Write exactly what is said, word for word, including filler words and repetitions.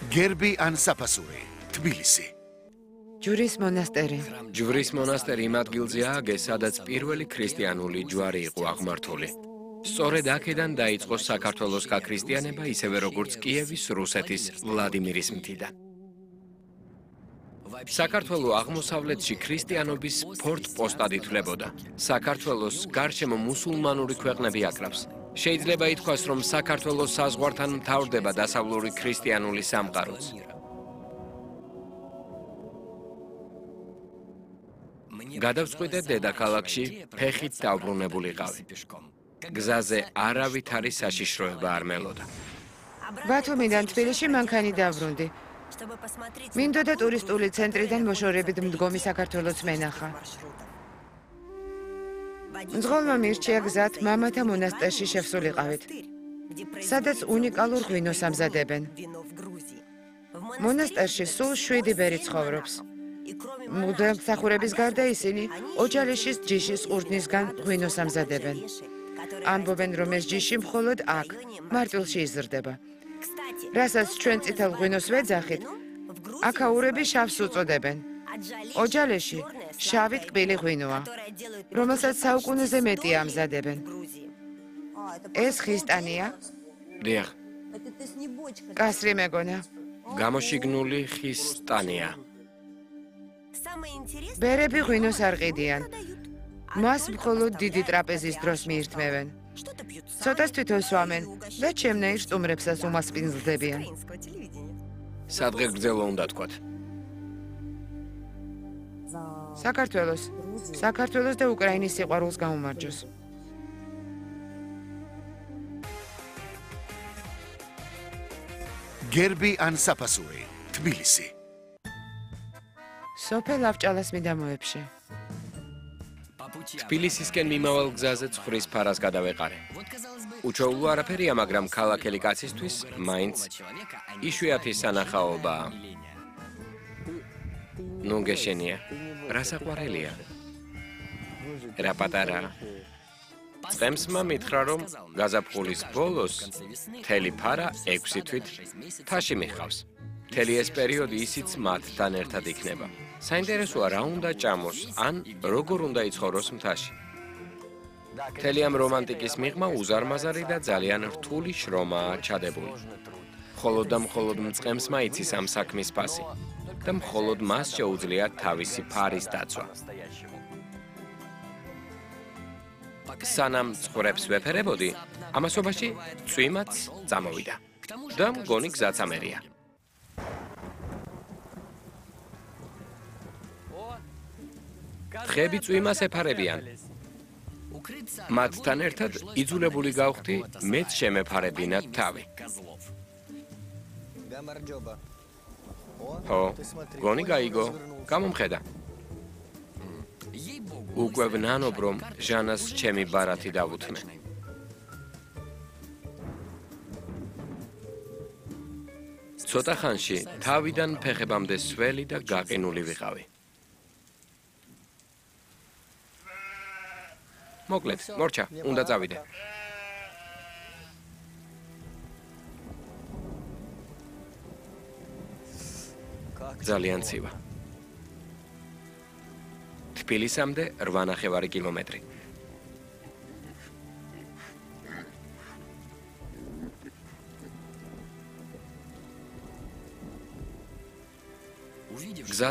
გერბი ან საფასური, თბილისი. ჯვრის მონასტერი. ჯვრის მონასტერი იმ ადგილზეა ააგეს, სადაც პირველი ქრისტიანული ჯვარი იყო აღმართული. სწორედ აქედან დაიწყო საქართველოს გაქრისტიანება, ისევე როგორც კიევის რუსეთის ვლადიმირის მთიდან. საქართველო აღმოსავლეთში ქრისტიანობის ფორტპოსტად ითვლებოდა. საქართველოს გარშემო მუსულმანური ქვეყნები აკრავს. შეიძლება ითქვას, რომ საქართველოს საზღვართან მთავრდება დასავლური ქრისტიანული სამყაროც. გადავწყვიტე დედაქალაქში ფეხით დავბრუნებულიყავი. გზაზე არავით არის საშიშროება არ მელოდა. ბათუმიდან თბილისში მანქანი დავრუნდი. მინდოდა ტურისტული ცენტრიდან მოშორებით მდგომი საქართველოს მენახა. მძღოლმა მირჩია გზად მამათა მონასტერში შევსულიყავით, სადაც უნიკალურ ღვინოს ამზადებენ. მონასტერში სულ შვიდი ბერი ცხოვრობს. მღვდელმსახურების გარდა ისინი ოჯალეშის ჯიშის ყურძნისგან ღვინოს ამზადებენ. ამბობენ, რომ ეს ჯიში მხოლოდ აქ, მარტვილში იზრდება. რასაც ჩვენ წითელ ღვინოს ვეძახით, აქაურები შავს უწოდებენ. ოჯალეში შავი ტკბილი ღვინოა, რომელსაც საუკუნეზე მეტია ამზადებენ. ეს ხისტანია? დიახ, კასრი მეგონა. გამოშიგნული ხის სტანია. ბერები ღვინოს არ ყიდიან. მას მხოლოდ დიდი ტრაპეზის დროს მიირთმევენ. ცოტას თვითონ სვამენ და ჩემნაირ სტუმრებსაც უმასპინძლდებიან. სადღეგრძელო უნდა თქვათ. საქართველოს, საქართველოს და უკრაინის სიყვარულს გაუმარჯოს. გერბი ან საფასური, თბილისი. სოფელ ავჭალას მიდამოებში. თბილისისკენ მიმავალ გზაზე ცხვრის ფარას გადავეყარე. უჩვეულო არაფერია, მაგრამ ქალაქელი კაცისთვის მაინც იშვიათი სანახაობაა. ნუ გეშენია, რა საყვარელია? რა პატარა. წყემსმა მითხრა, რომ გაზაფხულის ბოლოს მთელი ფარა ექვსი თვით თაში მიხავს. მთელი ეს პერიოდი ისიც მათთან ერთად იქნება. საინტერესოა რა უნდა ჭამოს, ან როგორ უნდა იცხოვროს მთაში. მთელი ამ რომანტიკის მიღმა უზარმაზარი და ძალიან რთული შრომაა ჩადებული. მხოლოდ და მხოლოდ მწყემსმა იცის ამ საქმის ფასი და მხოლოდ მას შეუძლია თავისი ფარის დაცვა. სანამ ცხვრებს ვეფერებოდი, ამასობაში წვიმაც წამოვიდა და მგონი გზაც ამერია. ხები წვიმას ეფარებიან. მათთან ერთად იძულებული გავხდი მეც შემეფარებინათ თავი. ხო, გონი გაიგო, გამომხედა. უკვე ვნანობ, რომ ჟანას ჩემი ბარათი დავუთმე. ცოტა ხანში თავიდან ფეხებამდე სველი და გაყინული ვიყავი. მოკლედ, მორჩა, უნდა წავიდე. ძალიან ცივა. თბილისამდე რვა ნახევარი კილომეტრი. გზა